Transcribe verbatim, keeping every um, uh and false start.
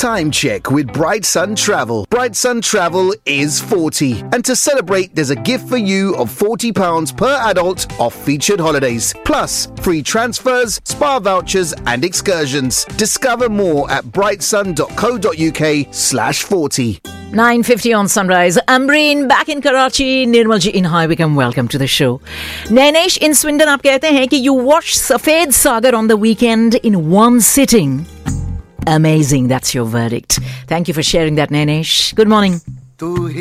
Time check with Bright Sun Travel. Bright Sun Travel is forty. And to celebrate, there's a gift for you of forty pounds per adult off featured holidays. Plus, free transfers, spa vouchers and excursions. Discover more at brightsun.co.uk slash 40. nine fifty on Sunrise. Ambreen back in Karachi. Nirmal ji in Hi Become. Welcome to the show. Nainesh in Swindon, आप कहते हैं कि you watched Safed Sagar on the weekend in one sitting. Amazing. That's your verdict. Thank you for sharing that, Nainesh. Good morning.